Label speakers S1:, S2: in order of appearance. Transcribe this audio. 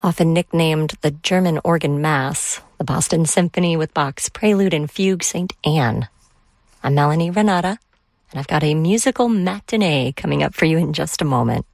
S1: often nicknamed the German Organ Mass, the Boston Symphony with Bach's Prelude and Fugue St. Anne. I'm Melanie Renata, and I've got a musical matinee coming up for you in just a moment.